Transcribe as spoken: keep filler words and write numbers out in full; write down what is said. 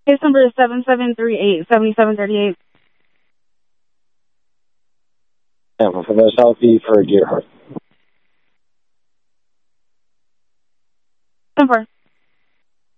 Case number is seven seven three eight, seven seven three eight. Yeah, for the selfie for Deerheart. Number.